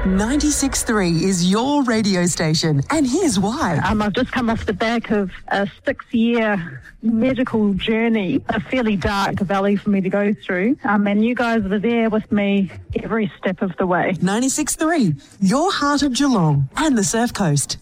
96.3 is your radio station, and here's why. I've just come off the back of a 6-year medical journey, a fairly dark valley for me to go through, and you guys were there with me every step of the way. 96.3, your heart of Geelong and the Surf Coast.